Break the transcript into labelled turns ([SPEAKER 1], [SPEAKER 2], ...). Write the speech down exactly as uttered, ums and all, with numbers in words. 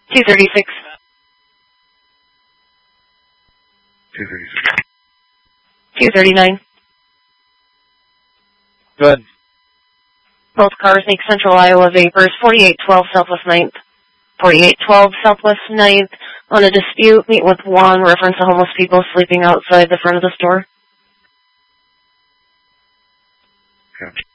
[SPEAKER 1] two thirty-six.
[SPEAKER 2] two thirty-six.
[SPEAKER 1] two thirty-nine.
[SPEAKER 3] Good.
[SPEAKER 1] Both cars make Central Iowa Vapors, forty-eight twelve Southwest ninth. forty-eight twelve Southwest ninth. On a dispute, meet with Juan, reference to homeless people sleeping outside the front of the store.
[SPEAKER 2] Okay.